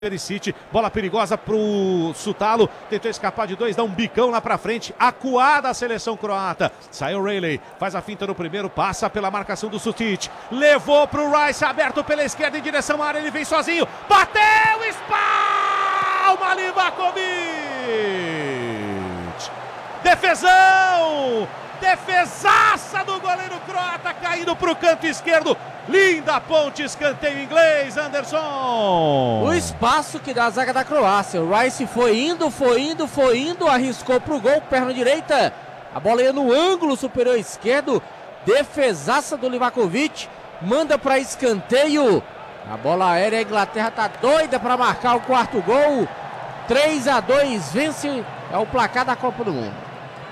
Perisic, bola perigosa pro Sutalo, tentou escapar de dois, dá um bicão lá pra frente, acuada a seleção croata, saiu Rayleigh, faz a finta no primeiro, passa pela marcação do Sutic, levou pro Rice, aberto pela esquerda em direção à área, ele vem sozinho, bateu, espalma Livakovic, defesão, defesaça do goleiro croata, caindo pro canto esquerdo, linda ponte, escanteio inglês, Anderson. O espaço que dá a zaga da Croácia, o Rice foi indo, arriscou pro gol, perna direita, a bola ia no ângulo superior esquerdo, defesaça do Livakovic, manda para escanteio, a bola aérea, a Inglaterra tá doida para marcar o quarto gol, 3-2, vence, é o placar da Copa do Mundo.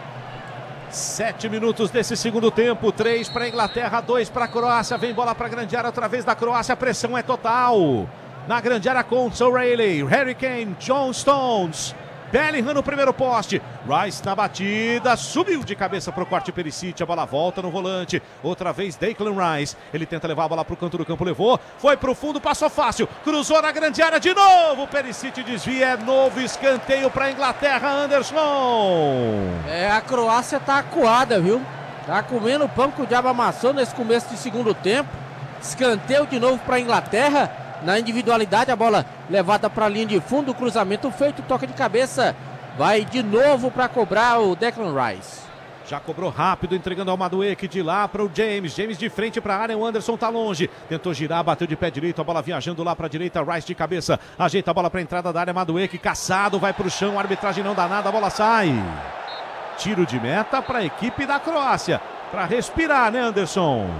7 minutos desse segundo tempo, 3 para a Inglaterra, 2 para a Croácia, vem bola para a grande área outra vez da Croácia, a pressão é total, na grande área com Rayleigh, Harry Kane, John Stones, Bellingham no primeiro poste, Rice na batida, subiu de cabeça para o corte Perisic, a bola volta no volante, outra vez Declan Rice, ele tenta levar a bola para o canto do campo, levou, foi para o fundo, passou fácil, cruzou na grande área de novo, Perisic desvia, é novo escanteio para a Inglaterra, Anderson. A Croácia tá acuada, viu? Tá comendo pão que o diabo amassou nesse começo de segundo tempo, escanteio de novo para a Inglaterra, na individualidade, a bola levada para a linha de fundo, cruzamento feito, toca de cabeça, vai de novo para cobrar o Declan Rice. Já cobrou rápido, entregando ao Madueke de lá para o James de frente para a área, o Anderson tá longe, tentou girar, bateu de pé direito, a bola viajando lá para a direita, Rice de cabeça, ajeita a bola para a entrada da área, Madueke caçado, vai para o chão, a arbitragem não dá nada, a bola sai. Tiro de meta para a equipe da Croácia, para respirar, né, Anderson?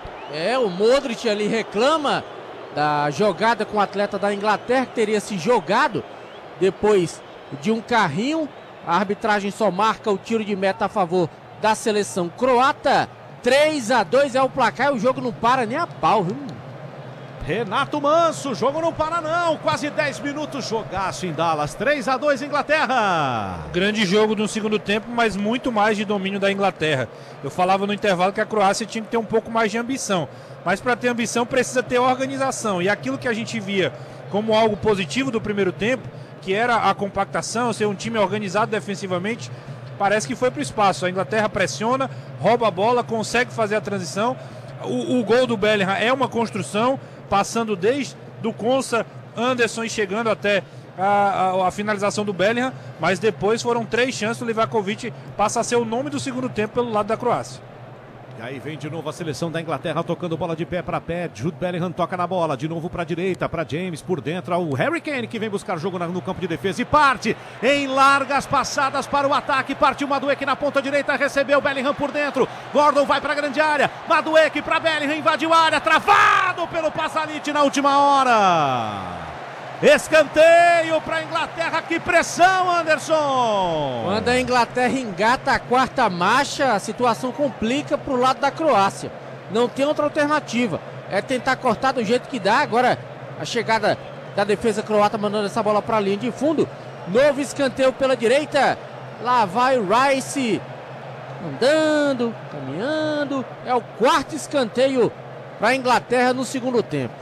O Modric ali reclama da jogada com o atleta da Inglaterra, que teria se jogado depois de um carrinho. A arbitragem só marca o tiro de meta a favor da seleção croata. 3-2 é o placar, o jogo não para nem a pau, viu? Renato Manso, o jogo não para não, quase 10 minutos, jogaço em Dallas, 3-2 Inglaterra. Grande jogo no segundo tempo, mas muito mais de domínio da Inglaterra. Eu falava no intervalo que a Croácia tinha que ter um pouco mais de ambição, mas para ter ambição precisa ter organização, e aquilo que a gente via como algo positivo do primeiro tempo, que era a compactação, ser um time organizado defensivamente, parece que foi para o espaço. A Inglaterra pressiona, rouba a bola, consegue fazer a transição, o gol do Bellingham é uma construção, passando desde do Konsa, Anderson e chegando até a finalização do Bellingham, mas depois foram 3 chances, o Livakovic passa a ser o nome do segundo tempo pelo lado da Croácia. E aí vem de novo a seleção da Inglaterra tocando bola de pé para pé, Jude Bellingham toca na bola, de novo para a direita, para James, por dentro, o Harry Kane que vem buscar jogo no campo de defesa e parte em largas passadas para o ataque, partiu Madueke na ponta direita, recebeu Bellingham por dentro, Gordon vai para a grande área, Madueke para Bellingham, invadiu a área, travado pelo Pasalic na última hora. Escanteio para a Inglaterra, que pressão, Anderson! Quando a Inglaterra engata a quarta marcha, a situação complica para o lado da Croácia. Não tem outra alternativa, é tentar cortar do jeito que dá. Agora a chegada da defesa croata mandando essa bola para a linha de fundo. Novo escanteio pela direita, lá vai o Rice, andando, caminhando. É o quarto escanteio para a Inglaterra no segundo tempo.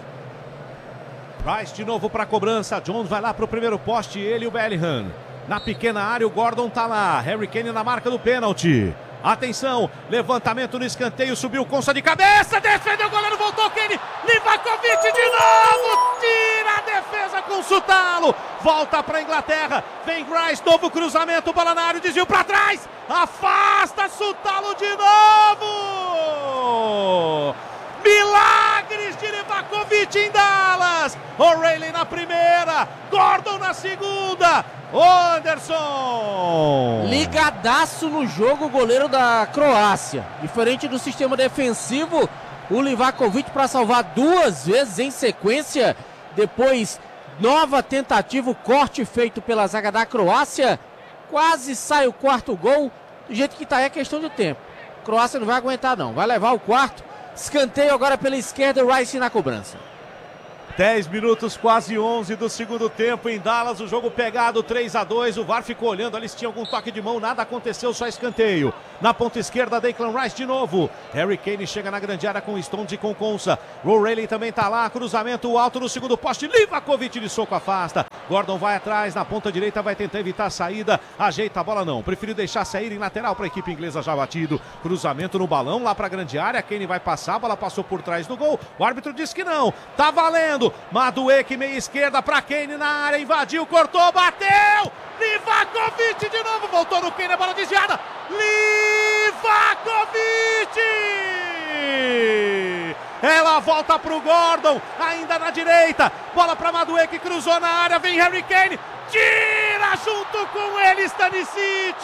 Rice de novo para a cobrança, Jones vai lá para o primeiro poste, ele e o Bellingham. Na pequena área o Gordon tá lá, Harry Kane na marca do pênalti. Atenção, levantamento no escanteio, subiu Konsa de cabeça, defendeu o goleiro, voltou Kane, Livakovic de novo, tira a defesa com Sutalo, volta para a Inglaterra, vem Rice, novo cruzamento, bola na área, desvio para trás, afasta Sutalo de novo! Milagres de Livakovic em Dallas, O'Reilly na primeira, Gordon na segunda, Anderson. Ligadaço no jogo o goleiro da Croácia, diferente do sistema defensivo, o Livakovic para salvar 2 vezes em sequência, depois nova tentativa, o corte feito pela zaga da Croácia, quase sai o quarto gol, do jeito que tá aí é questão de tempo, a Croácia não vai aguentar não, vai levar o quarto. Escanteio agora pela esquerda, o Rice na cobrança. 10 minutos, quase 11 do segundo tempo em Dallas, o jogo pegado 3-2, o VAR ficou olhando ali se tinha algum toque de mão, nada aconteceu, só escanteio. Na ponta esquerda, Declan Rice de novo, Harry Kane chega na grande área com Stones e com Konsa, O'Reilly também tá lá, cruzamento alto no segundo poste, Livakovic de soco afasta, Gordon vai atrás, na ponta direita vai tentar evitar a saída, ajeita a bola não, preferiu deixar sair em lateral para a equipe inglesa já batido, cruzamento no balão lá para a grande área, Kane vai passar, a bola passou por trás do gol, o árbitro disse que não, tá valendo, Madueke meia esquerda para Kane na área, invadiu, cortou, bateu, Livakovic de novo, voltou no Kane, a bola desviada, Livakovic! Ela volta pro Gordon, ainda na direita, bola para Madueke, cruzou na área, vem Harry Kane, tira junto com ele Stanisic!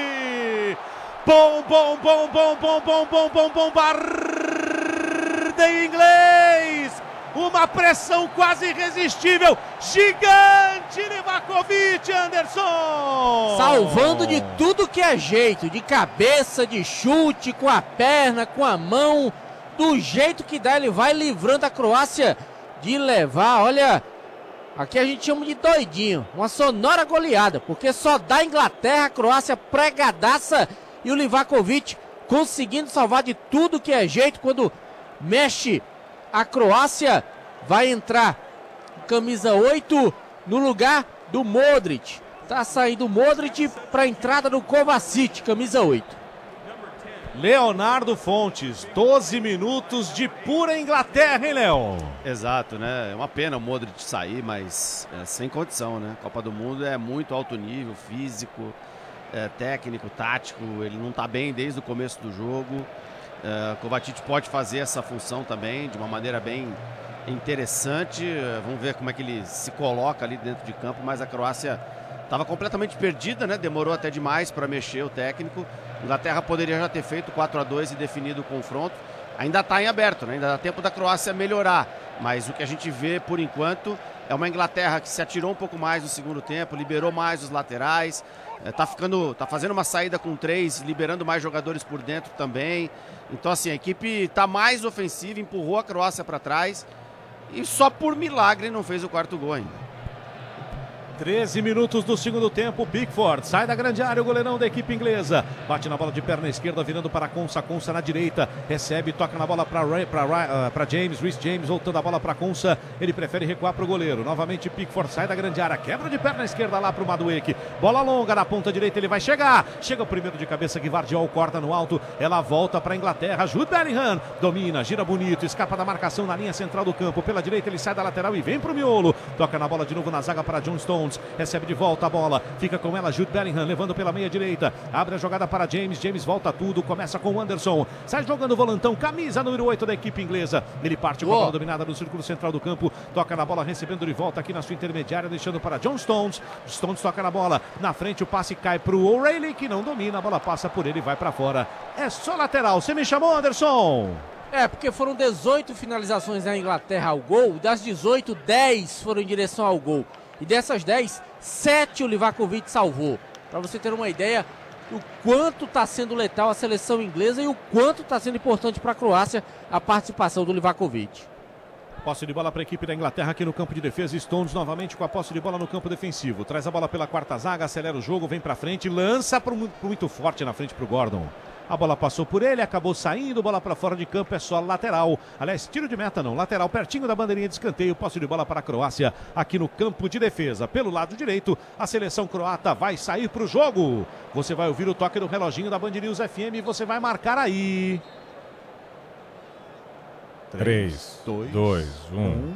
Bombardeio inglês! Uma pressão quase irresistível, gigante Livakovic, Anderson! Salvando de tudo que é jeito, de cabeça, de chute, com a perna, com a mão, do jeito que dá, ele vai livrando a Croácia de levar, olha, aqui a gente chama de doidinho, uma sonora goleada, porque só dá a Inglaterra, a Croácia pregadaça e o Livakovic conseguindo salvar de tudo que é jeito, quando mexe a Croácia, vai entrar camisa 8 no lugar do Modric. Tá saindo o Modric para a entrada do Kovacic, camisa 8. Leonardo Fontes, 12 minutos de pura Inglaterra, hein, Léo? Exato, né? É uma pena o Modric sair, mas sem condição, né? Copa do Mundo é muito alto nível, físico, técnico, tático. Ele não tá bem desde o começo do jogo. Kovacic pode fazer essa função também de uma maneira bem interessante. Vamos ver como é que ele se coloca ali dentro de campo, mas a Croácia estava completamente perdida, né? Demorou até demais para mexer o técnico. A Inglaterra poderia já ter feito 4-2 e definido o confronto. Ainda está em aberto, né? Ainda dá tempo da Croácia melhorar, mas o que a gente vê por enquanto é uma Inglaterra que se atirou um pouco mais no segundo tempo, liberou mais os laterais, tá fazendo uma saída com 3, liberando mais jogadores por dentro também. Então assim, a equipe está mais ofensiva, empurrou a Croácia para trás e só por milagre não fez o quarto gol ainda. 13 minutos do segundo tempo, Pickford sai da grande área, o goleirão da equipe inglesa, bate na bola de perna esquerda, virando para Konsa, Konsa na direita, recebe, toca na bola para James, Reece James voltando a bola para Konsa, ele prefere recuar para o goleiro, novamente Pickford sai da grande área, quebra de perna esquerda lá para o Madueke, bola longa na ponta direita, ele vai chegar, chega o primeiro de cabeça, Gvardiol corta no alto, ela volta para a Inglaterra, Jude Bellingham, domina, gira bonito, escapa da marcação na linha central do campo, pela direita ele sai da lateral e vem para o miolo, toca na bola de novo na zaga para John Stones, recebe de volta a bola, fica com ela Jude Bellingham, levando pela meia direita, abre a jogada para James, James volta tudo, começa com o Anderson, sai jogando o volantão, camisa número 8 da equipe inglesa, ele parte com a bola dominada no círculo central do campo, toca na bola, recebendo de volta aqui na sua intermediária, deixando para John Stones, Stones toca na bola, na frente o passe cai para o O'Reilly, que não domina, a bola passa por ele e vai para fora, é só lateral, você me chamou, Anderson? Porque foram 18 finalizações na Inglaterra ao gol, das 18, 10 foram em direção ao gol. E dessas 10, 7 o Livakovic salvou. Para você ter uma ideia o quanto está sendo letal a seleção inglesa e o quanto está sendo importante para a Croácia a participação do Livakovic. Posse de bola para a equipe da Inglaterra aqui no campo de defesa. Stones novamente com a posse de bola no campo defensivo. Traz a bola pela quarta zaga, acelera o jogo, vem para frente, lança muito forte na frente para o Gordon. A bola passou por ele, acabou saindo, bola para fora de campo, é só lateral. Aliás, tiro de meta não, lateral pertinho da bandeirinha de escanteio, posse de bola para a Croácia aqui no campo de defesa. Pelo lado direito, a seleção croata vai sair para o jogo. Você vai ouvir o toque do reloginho da Band News FM e você vai marcar aí. 3, 2, 1.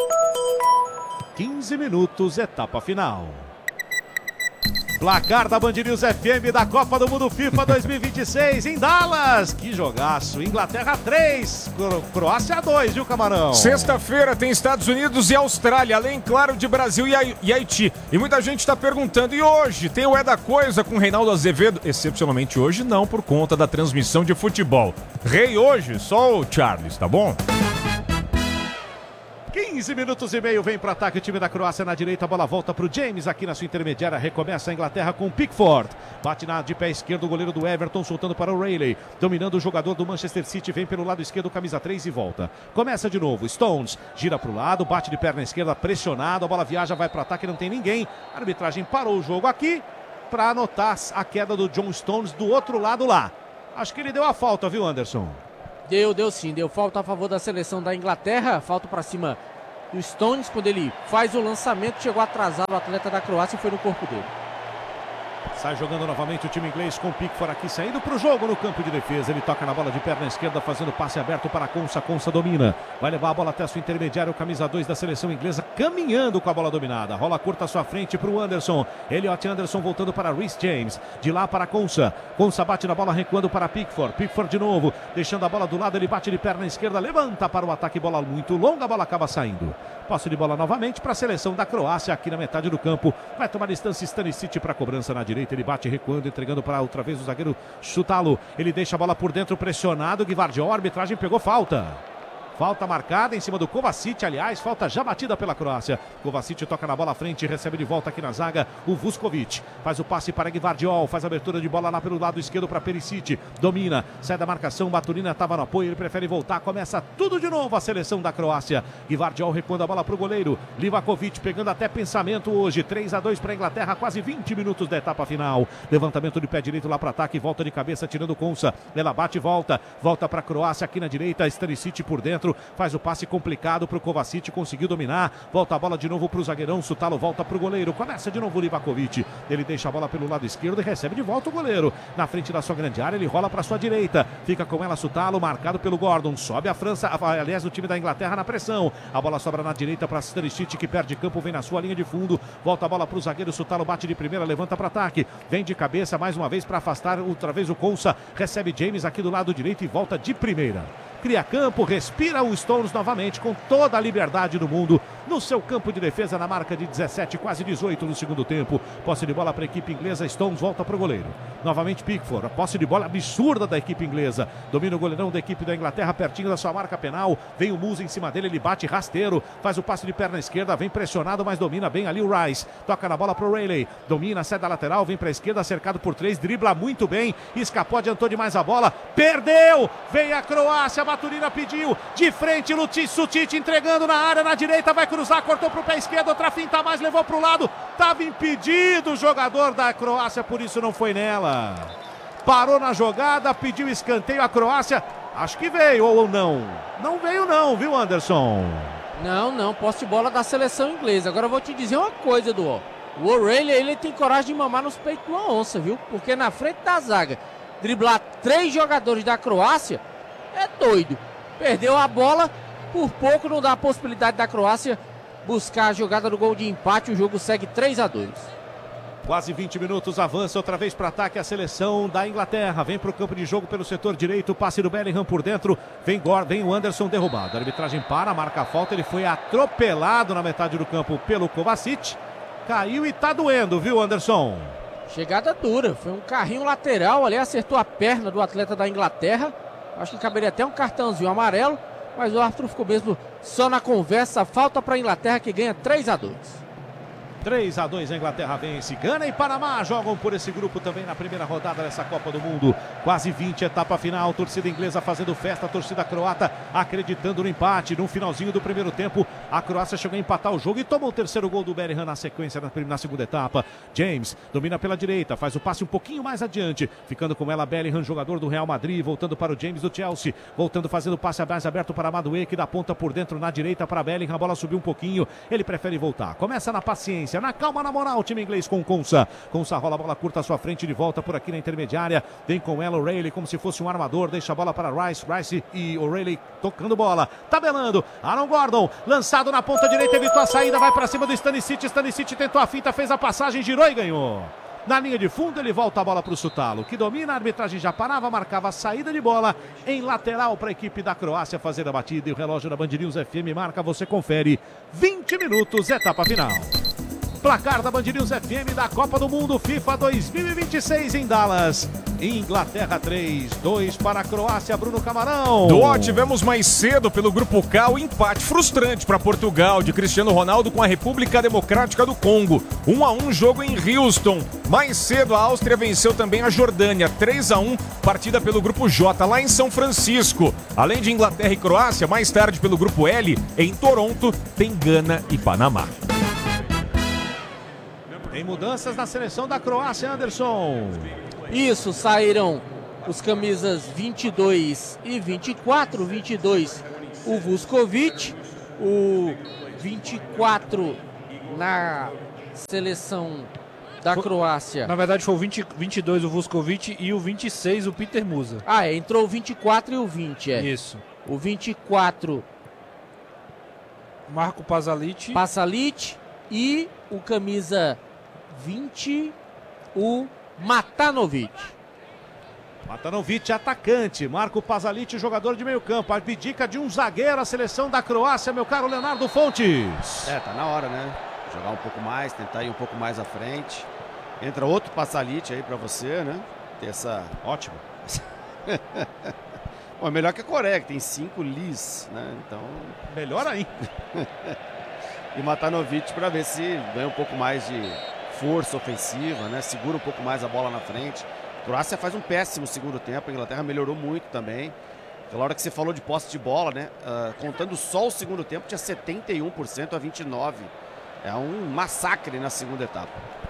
15 minutos, etapa final. Placar da Band News FM da Copa do Mundo FIFA 2026 em Dallas. Que jogaço. Inglaterra 3, Croácia 2, viu, Camarão? Sexta-feira tem Estados Unidos e Austrália, além, claro, de Brasil e Haiti. E muita gente está perguntando, e hoje tem o É da Coisa com Reinaldo Azevedo? Excepcionalmente hoje não, por conta da transmissão de futebol. Rei hoje, só o Charles, tá bom? Quem 15 minutos e meio, vem para ataque o time da Croácia na direita, a bola volta para o James aqui na sua intermediária, recomeça a Inglaterra com Pickford, bate de pé esquerdo o goleiro do Everton, soltando para o Rayleigh, dominando o jogador do Manchester City, vem pelo lado esquerdo, camisa 3 e volta, começa de novo, Stones, gira para o lado, bate de perna esquerda, pressionado, a bola viaja, vai para ataque, não tem ninguém, a arbitragem parou o jogo aqui, para anotar a queda do John Stones do outro lado lá, acho que ele deu a falta, viu, Anderson? Deu sim, deu falta a favor da seleção da Inglaterra, falta para cima do Stones, quando ele faz o lançamento, chegou atrasado o atleta da Croácia e foi no corpo dele. Sai jogando novamente o time inglês com o Pickford aqui saindo para o jogo no campo de defesa. Ele toca na bola de perna esquerda, fazendo passe aberto para Konsa. Konsa domina. Vai levar a bola até a sua intermediária. O camisa 2 da seleção inglesa caminhando com a bola dominada. Rola curta à sua frente para o Anderson. Elliot Anderson voltando para Reece James. De lá para Konsa. Konsa bate na bola recuando para Pickford. Pickford de novo. Deixando a bola do lado. Ele bate de perna esquerda. Levanta para o ataque. Bola muito longa. A bola acaba saindo. Posse de bola novamente para a seleção da Croácia aqui na metade do campo. Vai tomar distância Stanisic para a cobrança na direita. Ele bate recuando, entregando para outra vez o zagueiro Chutalo. Ele deixa a bola por dentro, pressionado. Gvardiol, a arbitragem pegou falta. Falta marcada em cima do Kovacic, aliás, falta já batida pela Croácia. Kovacic toca na bola à frente, recebe de volta aqui na zaga o Vuskovic. Faz o passe para Gvardiol, faz a abertura de bola lá pelo lado esquerdo para Perisic. Domina, sai da marcação, Baturina estava no apoio, ele prefere voltar. Começa tudo de novo a seleção da Croácia. Gvardiol recuando a bola para o goleiro. Livakovic pegando até pensamento hoje. 3-2 para a Inglaterra, quase 20 minutos da etapa final. Levantamento de pé direito lá para ataque, volta de cabeça, tirando Konsa. Ela bate e volta. Volta para a Croácia aqui na direita, Stanisic por dentro. Faz o passe complicado para o Kovacic, conseguiu dominar, volta a bola de novo para o zagueirão, Sutalo volta para o goleiro, começa de novo o Livakovic, ele deixa a bola pelo lado esquerdo e recebe de volta o goleiro, na frente da sua grande área, ele rola para a sua direita, fica com ela Sutalo, marcado pelo Gordon, sobe a França, aliás o time da Inglaterra na pressão, a bola sobra na direita para Stanisic, que perde campo, vem na sua linha de fundo, volta a bola para o zagueiro, Sutalo bate de primeira, levanta para ataque, vem de cabeça mais uma vez para afastar outra vez o Konsa, recebe James aqui do lado direito e volta de primeira. Cria campo, respira o Stones novamente com toda a liberdade do mundo no seu campo de defesa na marca de 17, quase 18 no segundo tempo. Posse de bola para a equipe inglesa, Stones volta para o goleiro. Novamente Pickford, a posse de bola absurda da equipe inglesa. Domina o goleirão da equipe da Inglaterra pertinho da sua marca penal. Vem o Musa em cima dele, ele bate rasteiro, faz o passe de perna esquerda, vem pressionado, mas domina bem ali o Rice. Toca na bola para o Rayleigh, domina, sai da lateral, vem para a esquerda, cercado por 3, dribla muito bem, escapou, adiantou demais a bola, perdeu! Vem a Croácia, Baturina pediu, de frente, Sutic entregando na área, na direita, vai cruzar, cortou pro pé esquerdo, outra finta mais, levou pro lado, tava impedido o jogador da Croácia, por isso não foi nela. Parou na jogada, pediu escanteio, a Croácia, acho que veio ou não. Não veio não, viu, Anderson? Não, posse de bola da seleção inglesa. Agora eu vou te dizer uma coisa, Edu. O O'Reilly, ele tem coragem de mamar nos peitos de uma onça, viu? Porque na frente da zaga, driblar 3 jogadores da Croácia é doido. Perdeu a bola, por pouco não dá a possibilidade da Croácia buscar a jogada do gol de empate. O jogo segue 3-2. Quase 20 minutos, avança outra vez para ataque a seleção da Inglaterra. Vem para o campo de jogo pelo setor direito, passe do Bellingham por dentro. Vem o Anderson derrubado. A arbitragem para, marca a falta. Ele foi atropelado na metade do campo pelo Kovacic. Caiu e tá doendo, viu, Anderson? Chegada dura, foi um carrinho lateral ali, acertou a perna do atleta da Inglaterra. Acho que caberia até um cartãozinho amarelo, mas o árbitro ficou mesmo só na conversa. Falta para a Inglaterra, que ganha 3-2. 3-2, a Inglaterra vence. Gana e Panamá jogam por esse grupo também na primeira rodada dessa Copa do Mundo. Quase 20, etapa final. Torcida inglesa fazendo festa, torcida croata acreditando no empate. No finalzinho do primeiro tempo, a Croácia chegou a empatar o jogo e tomou o terceiro gol do Bellingham na sequência na segunda etapa. James domina pela direita, faz o passe um pouquinho mais adiante, ficando com ela Bellingham, jogador do Real Madrid, voltando para o James do Chelsea, voltando fazendo o passe mais aberto para Madueke, da ponta por dentro na direita para Bellingham. A bola subiu um pouquinho, ele prefere voltar. Começa na paciência, na calma, na moral, o time inglês com Konsa. Konsa rola a bola curta à sua frente, de volta por aqui na intermediária. Vem com ela o Rayleigh como se fosse um armador, deixa a bola para Rice e o Rayleigh tocando bola, tabelando. Aaron Gordon, lançado na ponta direita, evitou a saída, vai para cima do Stanisic. Stanisic tentou a finta, fez a passagem, girou e ganhou. Na linha de fundo ele volta a bola para o Sutalo, que domina, a arbitragem já parava, marcava a saída de bola em lateral para a equipe da Croácia fazer a batida. E o relógio da Band News FM marca, você confere, 20 minutos, etapa final. Placar da Band News FM da Copa do Mundo FIFA 2026 em Dallas. Inglaterra 3, 2 para a Croácia, Bruno Camarão. Tivemos mais cedo pelo Grupo K o empate frustrante para Portugal de Cristiano Ronaldo com a República Democrática do Congo. 1-1 jogo em Houston. Mais cedo a Áustria venceu também a Jordânia, 3-1, partida pelo Grupo J lá em São Francisco. Além de Inglaterra e Croácia, mais tarde pelo Grupo L, em Toronto, tem Gana e Panamá. Tem mudanças na seleção da Croácia, Anderson. Isso, saíram os camisas 22 e 24. 22, o Vuskovic. O 24 na seleção da Croácia. Na verdade, foi o 22 o Vuskovic e o 26 o Peter Musa. Entrou o 24 e o 20, Isso. O 24... Marco Pasalic. E o camisa 20, o Matanovic. Matanovic, atacante. Marco Pasalic, jogador de meio campo. Abdica de um zagueiro a seleção da Croácia, meu caro Leonardo Fontes. Tá na hora, né? Jogar um pouco mais, tentar ir um pouco mais à frente. Entra outro Pasalic aí pra você, né? Ter essa... Ótimo. Bom, melhor que a Coreia, que tem 5 lis, né? Então... Melhor ainda. E Matanovic pra ver se ganha um pouco mais de força ofensiva, né? Segura um pouco mais a bola na frente. A Croácia faz um péssimo segundo tempo, a Inglaterra melhorou muito também. Pela hora que você falou de posse de bola, né? Contando só o segundo tempo, tinha 71% a 29%. É um massacre na segunda etapa.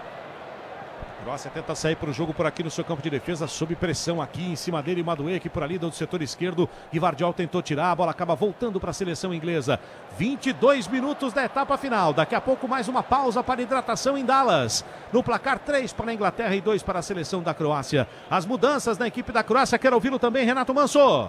A Croácia tenta sair para o jogo por aqui no seu campo de defesa, sob pressão aqui em cima dele, Madueke por ali do setor esquerdo. Gvardiol tentou tirar, a bola acaba voltando para a seleção inglesa. 22 minutos da etapa final. Daqui a pouco mais uma pausa para hidratação em Dallas. No placar 3 para a Inglaterra e 2 para a seleção da Croácia. As mudanças na equipe da Croácia, quero ouvi-lo também, Renato Manso.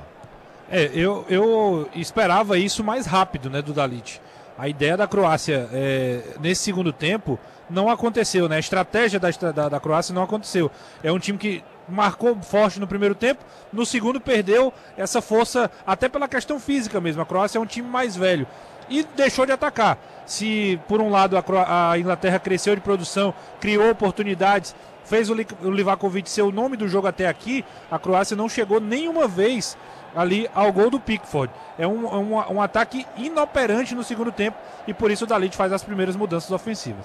Eu esperava isso mais rápido, né, do Dalic. A ideia da Croácia nesse segundo tempo não aconteceu, né? A estratégia da Croácia não aconteceu. É um time que marcou forte no primeiro tempo, no segundo perdeu essa força, até pela questão física mesmo. A Croácia é um time mais velho e deixou de atacar. Se por um lado a Inglaterra cresceu de produção, criou oportunidades, fez o Livakovic ser o nome do jogo até aqui, a Croácia não chegou nenhuma vez ali ao gol do Pickford. É um ataque inoperante no segundo tempo e por isso o Dalic faz as primeiras mudanças ofensivas.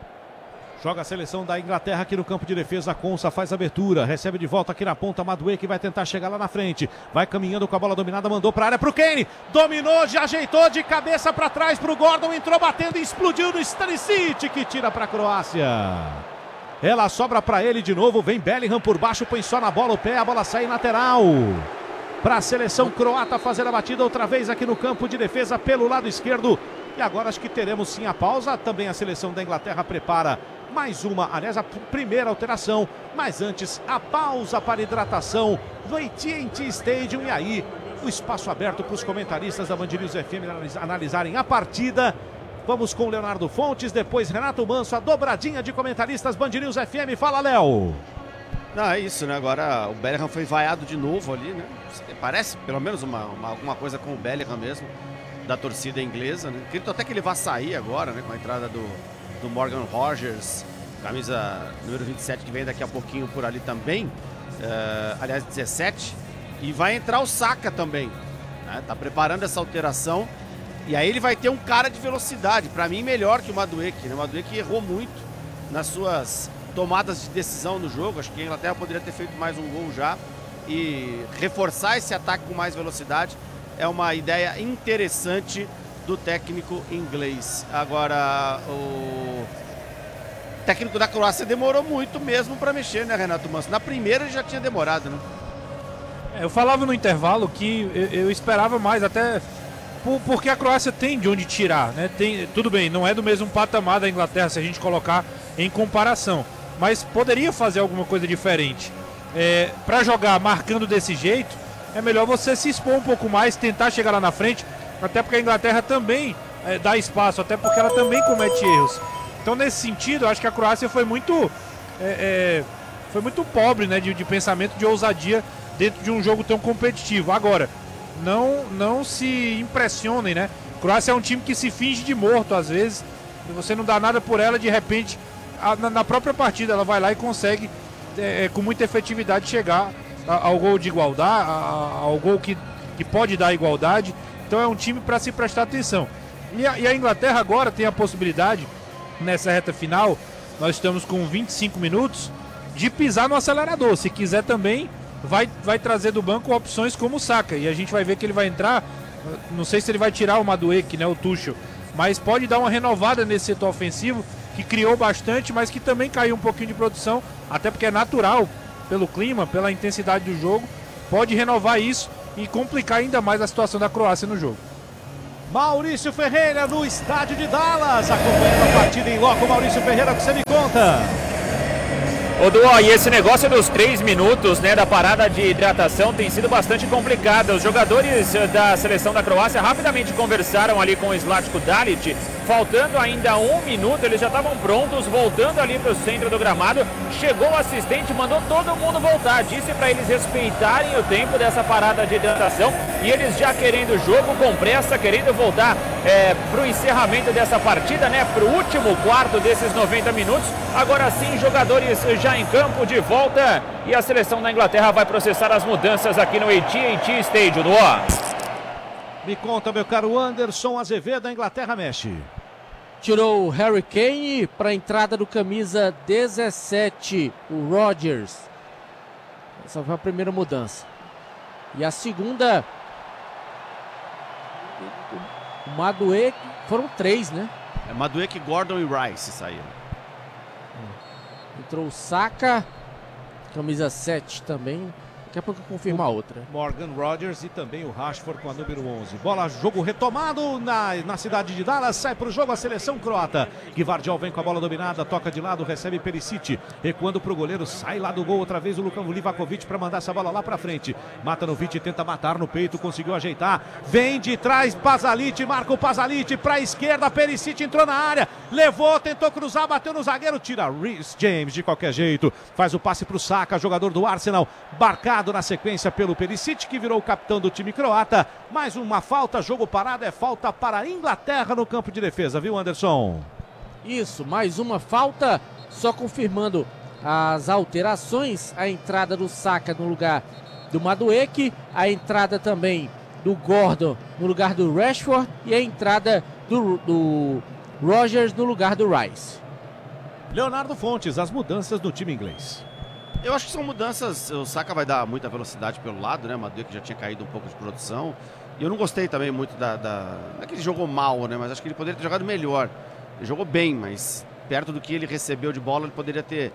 Joga a seleção da Inglaterra aqui no campo de defesa. Konsa faz a abertura, recebe de volta aqui na ponta. Madueke que vai tentar chegar lá na frente. Vai caminhando com a bola dominada, mandou para a área para o Kane. Dominou, já ajeitou de cabeça para trás para o Gordon. Entrou batendo e explodiu no Stanisic, que tira para a Croácia. Ela sobra para ele de novo. Vem Bellingham por baixo, põe só na bola o pé. A bola sai lateral. Para a seleção croata fazer a batida outra vez aqui no campo de defesa pelo lado esquerdo. E agora acho que teremos sim a pausa. Também a seleção da Inglaterra prepara mais uma, aliás, a primeira alteração. Mas antes, a pausa para hidratação do AT&T Stadium. E aí, o espaço aberto para os comentaristas da Band News FM analisarem a partida. Vamos com o Leonardo Fontes, depois Renato Manso, a dobradinha de comentaristas Band News FM. Fala, Léo! Não, é isso, né? Agora o Bellingham foi vaiado de novo ali, né? Parece pelo menos alguma coisa com o Bellingham mesmo, da torcida inglesa, né? Acredito até que ele vai sair agora, né? Com a entrada do Morgan Rogers, camisa número 27, que vem daqui a pouquinho por ali também. Aliás, 17. E vai entrar o Saka também, né? Tá preparando essa alteração. E aí ele vai ter um cara de velocidade, para mim melhor que o Madueke, né? O Madueke errou muito nas suas tomadas de decisão no jogo. Acho que a Inglaterra poderia ter feito mais um gol já e reforçar esse ataque com mais velocidade. É uma ideia interessante do técnico inglês. Agora, o técnico da Croácia demorou muito mesmo para mexer, né, Renato Manso? Na primeira já tinha demorado, né? Eu falava no intervalo que eu esperava mais, até porque a Croácia tem de onde tirar, né? Tudo bem, não é do mesmo patamar da Inglaterra se a gente colocar em comparação, mas poderia fazer alguma coisa diferente. Para jogar marcando desse jeito, é melhor você se expor um pouco mais, tentar chegar lá na frente, até porque a Inglaterra também dá espaço, até porque ela também comete erros. Então, nesse sentido, eu acho que a Croácia foi muito pobre, né, de pensamento, de ousadia dentro de um jogo tão competitivo. Agora, não se impressionem, né? A Croácia é um time que se finge de morto às vezes você não dá nada por ela, de repente, na própria partida, ela vai lá e consegue, com muita efetividade, chegar ao gol de igualdade, ao gol que pode dar igualdade. Então é um time para se prestar atenção. E a Inglaterra agora tem a possibilidade, nessa reta final, nós estamos com 25 minutos, de pisar no acelerador. Se quiser também, vai trazer do banco opções como o Saka. E a gente vai ver que ele vai entrar, não sei se ele vai tirar o Madueke, né, o Tuchel, mas pode dar uma renovada nesse setor ofensivo, que criou bastante, mas que também caiu um pouquinho de produção, até porque é natural, pelo clima, pela intensidade do jogo. Pode renovar isso e complicar ainda mais a situação da Croácia no jogo. Maurício Ferreira no estádio de Dallas, acompanhando a partida em loco. Maurício Ferreira, o que você me conta? Ô Duó, e esse negócio dos 3 minutos, né, da parada de hidratação tem sido bastante complicado. Os jogadores da seleção da Croácia rapidamente conversaram ali com o Zlatko Dalic. Faltando ainda 1 minuto, eles já estavam prontos, voltando ali para o centro do gramado. Chegou o assistente, mandou todo mundo voltar. Disse para eles respeitarem o tempo dessa parada de hidratação. E eles já querendo o jogo com pressa, querendo voltar para o encerramento dessa partida, né, para o último quarto desses 90 minutos. Agora sim, jogadores já em campo, de volta. E a seleção da Inglaterra vai processar as mudanças aqui no AT&T Stadium, Duó. Me conta, meu caro Anderson Azevedo, a Inglaterra mexe. Tirou o Harry Kane para a entrada do camisa 17, o Rodgers. Essa foi a primeira mudança. E a segunda, o Madueke, foram 3, né? Madueke, Gordon e Rice saíram. Entrou o Saka, camisa 7 também. Daqui a pouco eu confirmo a outra. Morgan Rodgers e também o Rashford com a número 11. Bola, jogo retomado na cidade de Dallas. Sai para o jogo a seleção croata. Gvardiol vem com a bola dominada, toca de lado, recebe Perisic. Recuando para o goleiro, sai lá do gol outra vez o Luka Livakovic para mandar essa bola lá para frente. Matanovic tenta matar no peito, conseguiu ajeitar. Vem de trás, Pasalic, marca o Pasalic para a esquerda. Perisic entrou na área, levou, tentou cruzar, bateu no zagueiro, tira Reece James de qualquer jeito. Faz o passe para o Saka, jogador do Arsenal, marcado na sequência pelo Perisic, que virou o capitão do time croata. Mais uma falta, jogo parado, é falta para a Inglaterra no campo de defesa, viu, Anderson? Isso, mais uma falta, só confirmando as alterações, a entrada do Saka no lugar do Madueke, a entrada também do Gordon no lugar do Rashford e a entrada do Rodgers no lugar do Rice. Leonardo Fontes, as mudanças no time inglês. Eu acho que são mudanças, o Saka vai dar muita velocidade pelo lado, né? O Madueke já tinha caído um pouco de produção. E eu não gostei também muito não é que ele jogou mal, né? Mas acho que ele poderia ter jogado melhor. Ele jogou bem, mas perto do que ele recebeu de bola, ele poderia ter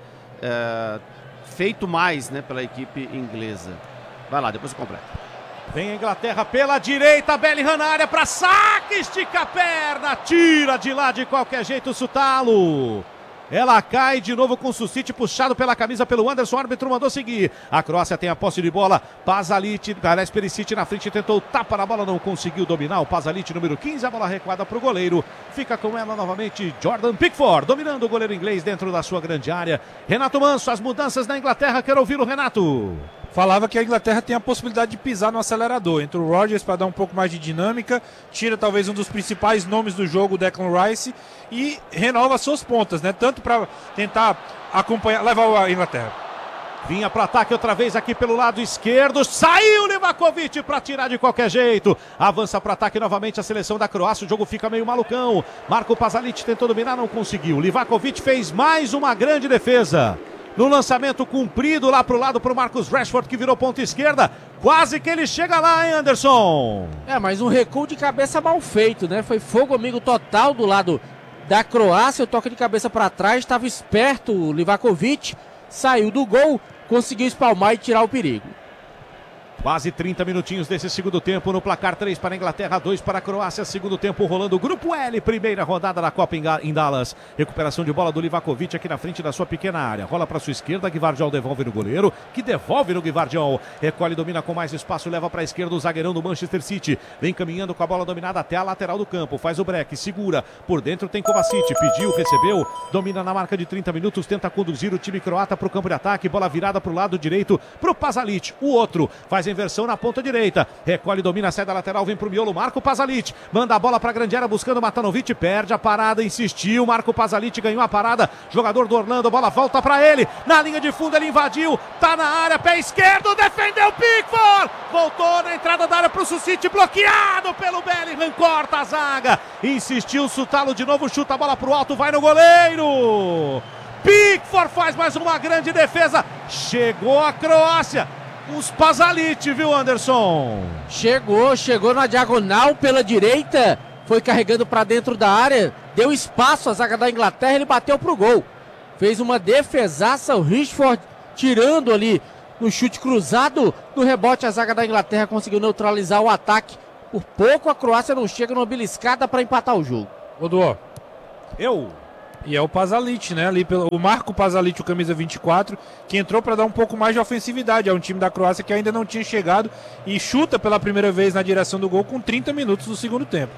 feito mais, né, pela equipe inglesa. Vai lá, depois eu completo. Vem a Inglaterra pela direita, Bellingham na área para Saka, estica a perna, tira de lá de qualquer jeito o Sutalo. Ela cai de novo com o Susic, puxado pela camisa pelo Anderson, o árbitro mandou seguir. A Croácia tem a posse de bola, Pasalic, aliás, Perisic na frente, tentou tapa na bola, não conseguiu dominar. O Pasalic, número 15, a bola recuada para o goleiro. Fica com ela novamente Jordan Pickford, dominando o goleiro inglês dentro da sua grande área. Renato Manso, as mudanças na Inglaterra, quero ouvir o Renato. Falava que a Inglaterra tem a possibilidade de pisar no acelerador. Entra o Rodgers para dar um pouco mais de dinâmica, tira talvez um dos principais nomes do jogo, o Declan Rice, e renova suas pontas, né? Tanto para tentar acompanhar, levar a Inglaterra. Vinha para ataque outra vez aqui pelo lado esquerdo, saiu Livakovic para tirar de qualquer jeito. Avança para ataque novamente a seleção da Croácia, o jogo fica meio malucão. Marco Pasalic tentou dominar, não conseguiu. Livakovic fez mais uma grande defesa. No lançamento cumprido lá pro lado pro Marcus Rashford, que virou ponta esquerda. Quase que ele chega lá, hein, Anderson? Mas um recuo de cabeça mal feito, né? Foi fogo amigo total do lado da Croácia. O toque de cabeça para trás, estava esperto o Livakovic. Saiu do gol, conseguiu espalmar e tirar o perigo. Quase 30 minutinhos desse segundo tempo no placar, 3 para a Inglaterra, 2 para a Croácia. Segundo tempo rolando o Grupo L, primeira rodada da Copa em Dallas. Recuperação de bola do Livakovic aqui na frente da sua pequena área. Rola para sua esquerda, Gvardiol devolve no goleiro, que devolve no Gvardiol. Recolhe, domina com mais espaço, leva para a esquerda o zagueirão do Manchester City. Vem caminhando com a bola dominada até a lateral do campo. Faz o break, segura. Por dentro tem Kovacic, pediu, recebeu. Domina na marca de 30 minutos, tenta conduzir o time croata para o campo de ataque. Bola virada para o lado direito, para o Pasalic. O outro faz a inversão na ponta direita. Recolhe, domina, sai da lateral, vem pro miolo, Marco Pasalic. Manda a bola pra grande área, buscando Matanovic, perde a parada, insistiu. Marco Pasalic ganhou a parada. Jogador do Orlando, bola volta pra ele. Na linha de fundo ele invadiu, tá na área, pé esquerdo, defendeu Pickford. Voltou na entrada da área pro Sucite, bloqueado pelo Bellingham, corta a zaga. Insistiu, Sutalo de novo, chuta a bola pro alto, vai no goleiro. Pickford faz mais uma grande defesa. Chegou a Croácia. Os Pasalic, viu, Anderson? Chegou na diagonal pela direita. Foi carregando para dentro da área. Deu espaço à zaga da Inglaterra. Ele bateu pro gol. Fez uma defesaça. O Rashford tirando ali no chute cruzado. No rebote, a zaga da Inglaterra conseguiu neutralizar o ataque. Por pouco a Croácia não chega numa beliscada para empatar o jogo. Oduó. Eu. E é o Pasalic, né? Ali o Marco Pasalic, o camisa 24, que entrou para dar um pouco mais de ofensividade. É um time da Croácia que ainda não tinha chegado e chuta pela primeira vez na direção do gol com 30 minutos do segundo tempo.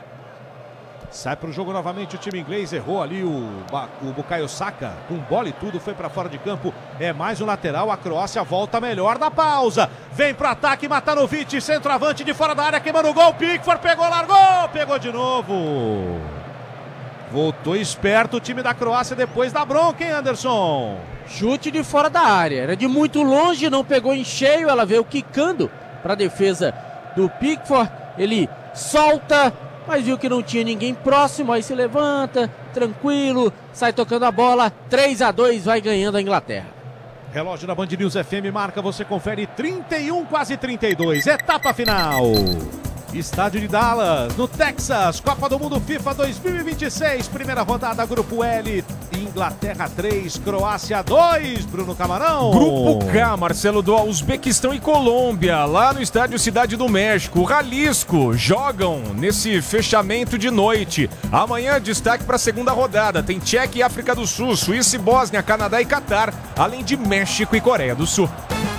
Sai para o jogo novamente o time inglês, errou ali o Bukayo Saka, com bola e tudo, foi para fora de campo, é mais um lateral, a Croácia volta melhor da pausa, vem para ataque, Matanovic, centroavante de fora da área, queimando o gol, Pickford pegou, largou, pegou de novo. Voltou esperto o time da Croácia depois da bronca, hein, Anderson? Chute de fora da área, era de muito longe, não pegou em cheio, ela veio quicando para a defesa do Pickford, ele solta, mas viu que não tinha ninguém próximo, aí se levanta, tranquilo, sai tocando a bola, 3-2, vai ganhando a Inglaterra. Relógio da Band News FM marca, você confere 31, quase 32, etapa final. Estádio de Dallas, no Texas, Copa do Mundo FIFA 2026, primeira rodada, Grupo L, Inglaterra 3, Croácia 2, Bruno Camarão. Grupo K, Marcelo, do Uzbequistão e Colômbia, lá no estádio Cidade do México, Jalisco, jogam nesse fechamento de noite. Amanhã, destaque para a segunda rodada, tem Tchequia e África do Sul, Suíça e Bósnia, Canadá e Catar, além de México e Coreia do Sul.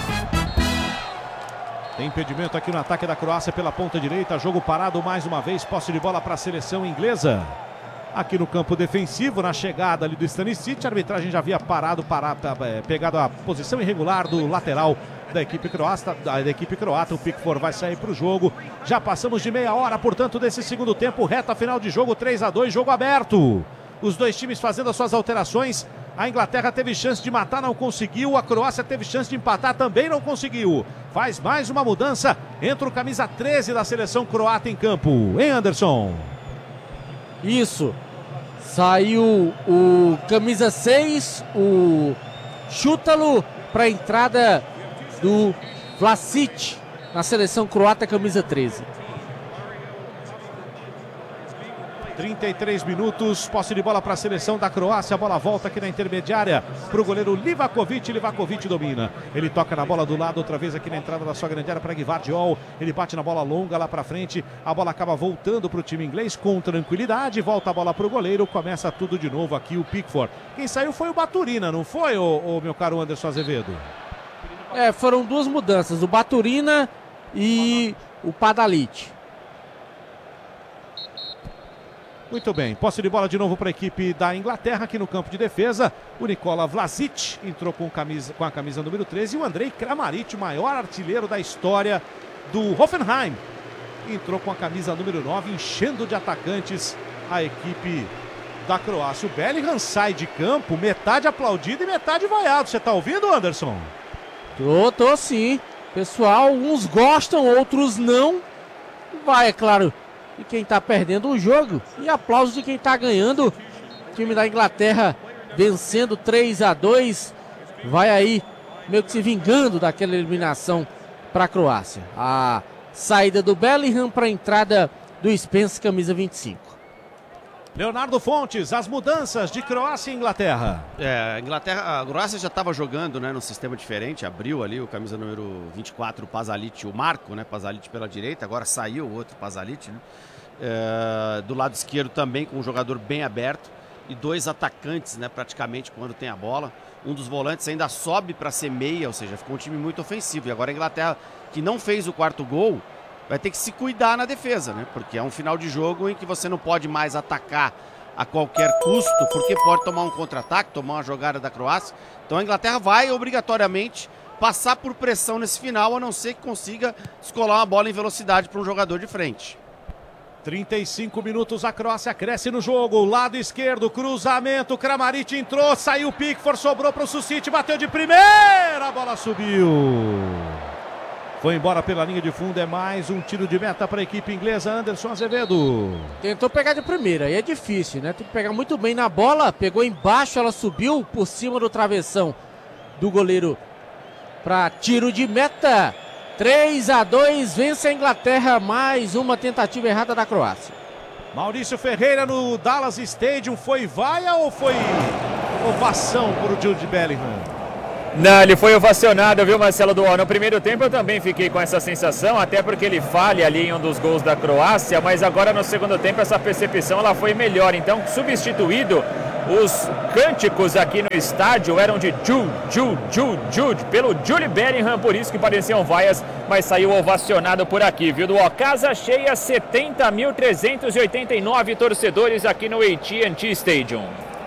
Tem impedimento aqui no ataque da Croácia pela ponta direita. Jogo parado mais uma vez. Posse de bola para a seleção inglesa. Aqui no campo defensivo, na chegada ali do Stanisic. A arbitragem já havia pegado a posição irregular do lateral da equipe croata. O Pickford vai sair para o jogo. Já passamos de meia hora, portanto, desse segundo tempo. Reta final de jogo, 3-2, jogo aberto. Os dois times fazendo as suas alterações. A Inglaterra teve chance de matar, não conseguiu. A Croácia teve chance de empatar, também não conseguiu. Faz mais uma mudança. Entra o camisa 13 da seleção croata em campo. Hein, Anderson? Isso. Saiu o camisa 6, o Šutalo, para a entrada do Vlasic na seleção croata, camisa 13. 33 minutos, posse de bola para a seleção da Croácia, a bola volta aqui na intermediária para o goleiro Livakovic domina, ele toca na bola do lado, outra vez aqui na entrada da sua grande área para Gvardiol, ele bate na bola longa lá para frente, a bola acaba voltando para o time inglês com tranquilidade, volta a bola para o goleiro, começa tudo de novo aqui o Pickford. Quem saiu foi o Baturina, não foi, o meu caro Anderson Azevedo? Foram duas mudanças, o Baturina e o Pasalic. Muito bem, posse de bola de novo para a equipe da Inglaterra aqui no campo de defesa. O Nikola Vlasic entrou com a camisa número 13 e o Andrej Kramaric, o maior artilheiro da história do Hoffenheim, entrou com a camisa número 9, enchendo de atacantes a equipe da Croácia. O Bellingham sai de campo, metade aplaudido e metade vaiado. Você está ouvindo, Anderson? Tô sim. Pessoal, uns gostam, outros não. Vai, é claro, de quem está perdendo o jogo e aplausos de quem está ganhando. O time da Inglaterra vencendo 3-2, vai aí meio que se vingando daquela eliminação para a Croácia. A saída do Bellingham para a entrada do Spence, camisa 25. Leonardo Fontes, as mudanças de Croácia e Inglaterra. A Croácia já estava jogando, né, num sistema diferente, abriu ali o camisa número 24, o Pasalic, o Marco, né, Pasalic pela direita, agora saiu o outro Pasalic, né, do lado esquerdo também com um jogador bem aberto e dois atacantes, né, praticamente quando tem a bola. Um dos volantes ainda sobe para ser meia, ou seja, ficou um time muito ofensivo. E agora a Inglaterra, que não fez o quarto gol, vai ter que se cuidar na defesa, né? Porque é um final de jogo em que você não pode mais atacar a qualquer custo, porque pode tomar um contra-ataque, tomar uma jogada da Croácia. Então a Inglaterra vai obrigatoriamente passar por pressão nesse final, a não ser que consiga descolar uma bola em velocidade para um jogador de frente. 35 minutos, a Croácia cresce no jogo, lado esquerdo, cruzamento, Kramaric entrou, saiu o Pickford, sobrou para o Susic, bateu de primeira, a bola subiu. Foi embora pela linha de fundo, é mais um tiro de meta para a equipe inglesa. Anderson Azevedo. Tentou pegar de primeira, e é difícil, né? Tem que pegar muito bem na bola, pegou embaixo, ela subiu por cima do travessão do goleiro para tiro de meta. 3-2, vence a Inglaterra, mais uma tentativa errada da Croácia. Maurício Ferreira no Dallas Stadium, foi vaia ou foi ovação para o Jude Bellingham? Não, ele foi ovacionado, viu, Marcelo Duó? No primeiro tempo eu também fiquei com essa sensação, até porque ele falha ali em um dos gols da Croácia, mas agora no segundo tempo essa percepção ela foi melhor. Então, substituído, os cânticos aqui no estádio eram de Jude, pelo Jude Bellingham, por isso que pareciam vaias, mas saiu ovacionado por aqui, viu, Duó? Casa cheia, 70.389 torcedores aqui no AT&T Stadium.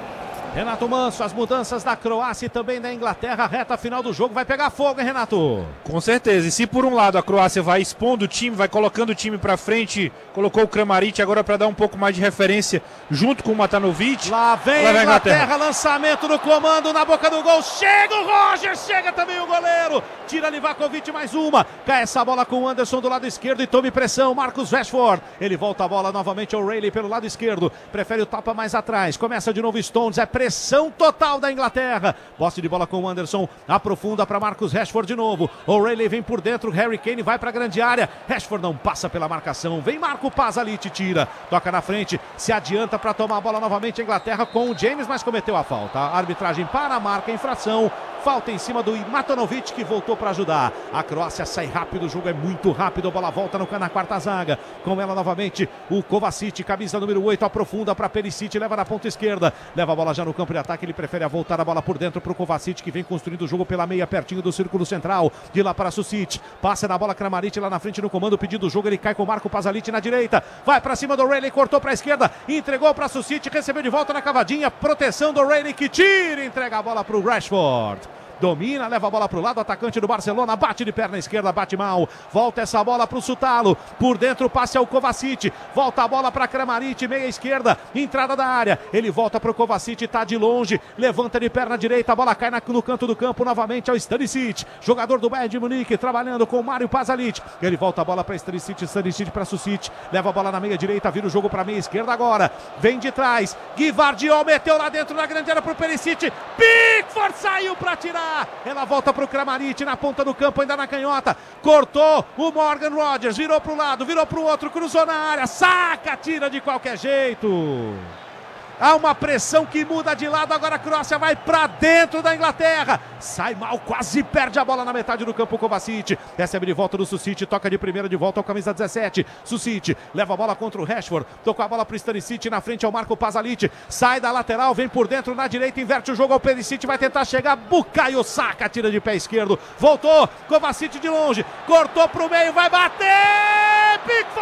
Renato Manso, as mudanças da Croácia e também da Inglaterra, reta final do jogo, vai pegar fogo, hein, Renato? Com certeza, e se por um lado a Croácia vai expondo o time, vai colocando o time pra frente, colocou o Kramaric agora para dar um pouco mais de referência junto com o Matanovic. Lá vem a Inglaterra, lançamento no comando, na boca do gol, chega o Roger, chega também o goleiro, tira Livakovic mais uma, cai essa bola com o Anderson do lado esquerdo e tome pressão, Marcus Rashford, ele volta a bola novamente ao O'Reilly pelo lado esquerdo, prefere o tapa mais atrás, começa de novo Stones, é pressão total da Inglaterra. Posse de bola com o Anderson. Aprofunda para Marcus Rashford de novo. O'Reilly vem por dentro. Harry Kane vai para a grande área. Rashford não passa pela marcação. Vem Marco Pasalic, tira. Toca na frente. Se adianta para tomar a bola novamente a Inglaterra com o James, mas cometeu a falta. A arbitragem para a marca, infração. Falta em cima do Matanovic, que voltou para ajudar. A Croácia sai rápido, o jogo é muito rápido. A bola volta na quarta zaga. Com ela novamente o Kovacic, camisa número 8, aprofunda para Perisic, leva na ponta esquerda. Leva a bola já no campo de ataque, ele prefere voltar a bola por dentro para o Kovacic, que vem construindo o jogo pela meia, pertinho do círculo central. De lá para Susic, passa na bola Kramaric lá na frente no comando, pedindo o jogo. Ele cai com o Marco Pasalic na direita. Vai para cima do O'Reilly, cortou para a esquerda, entregou para Susic, recebeu de volta na cavadinha. Proteção do O'Reilly, que tira, entrega a bola para o Rashford. Domina, leva a bola para o lado, atacante do Barcelona, bate de perna esquerda, bate mal, volta essa bola para o Sutalo, por dentro passe ao Kovacic, volta a bola para Kramaric, meia esquerda, entrada da área, ele volta para o Kovacic, tá de longe, levanta de perna direita, a bola cai no canto do campo, novamente ao Stanisic, jogador do Bayern de Munique, trabalhando com o Mário Pasalic, ele volta a bola para Stanisic para Susic, leva a bola na meia direita, vira o jogo para meia esquerda agora, vem de trás, Gvardiol meteu lá dentro na grande área para o Perisic, Pickford saiu para tirar. Ela volta para o Kramaric na ponta do campo, ainda na canhota. Cortou o Morgan Rogers, virou para o lado, virou para o outro, cruzou na área, saca, tira de qualquer jeito. Há uma pressão que muda de lado, agora a Croácia vai para dentro da Inglaterra. Sai mal, quase perde a bola na metade do campo, Kovacic. Recebe de volta do Susic, toca de primeira de volta ao camisa 17. Susic leva a bola contra o Rashford, tocou a bola para o Stanisic, na frente ao Marco Pasalic. Sai da lateral, vem por dentro na direita, inverte o jogo ao Perisic, vai tentar chegar, Bukayo Saka, tira de pé esquerdo. Voltou, Kovacic de longe, cortou para o meio, vai bater!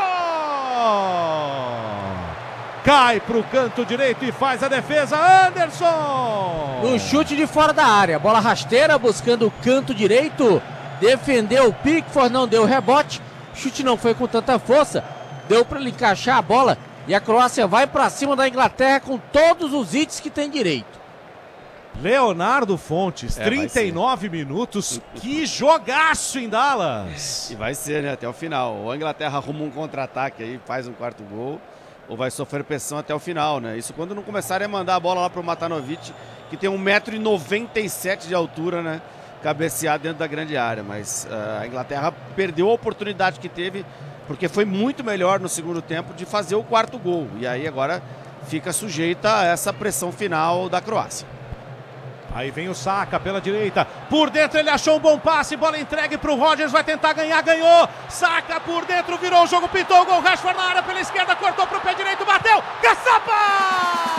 Pickford! Cai para o canto direito e faz a defesa, Anderson! No chute de fora da área, bola rasteira buscando o canto direito, defendeu o Pickford, não deu rebote, o chute não foi com tanta força, deu para ele encaixar a bola e a Croácia vai para cima da Inglaterra com todos os hits que tem direito. Leonardo Fontes, 39 minutos, que jogaço em Dallas! E vai ser, né, até o final. Ou a Inglaterra arruma um contra-ataque aí, faz um quarto gol, ou vai sofrer pressão até o final, né? Isso quando não começarem a mandar a bola lá pro Matanovic, que tem 1,97 m de altura, né? Cabecear dentro da grande área. Mas a Inglaterra perdeu a oportunidade que teve, porque foi muito melhor no segundo tempo de fazer o quarto gol. E aí agora fica sujeita a essa pressão final da Croácia. Aí vem o Saka pela direita, por dentro ele achou um bom passe, bola entregue para o Rogers, vai tentar ganhar, ganhou, Saka por dentro, virou o jogo, pintou o gol, Rashford na área pela esquerda, cortou para o pé direito, bateu, caçapa!